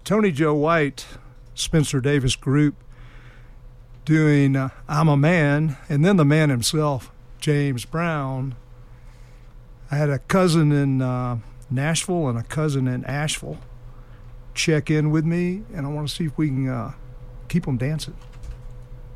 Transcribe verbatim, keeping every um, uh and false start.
Tony Joe White, Spencer Davis Group, doing uh, I'm a Man, and then the man himself, James Brown. I had a cousin in uh, Nashville and a cousin in Asheville check in with me, and I want to see if we can uh, keep them dancing.